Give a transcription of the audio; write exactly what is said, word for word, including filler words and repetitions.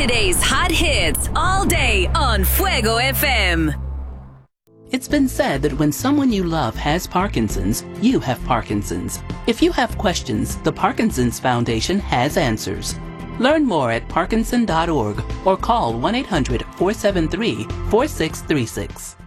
Today's hot hits all day on Fuego F M. It's been said that when someone you love has Parkinson's, you have Parkinson's. If you have questions, the Parkinson's Foundation has answers. Learn more at parkinson dot org or call one eight hundred four seven three four six three six.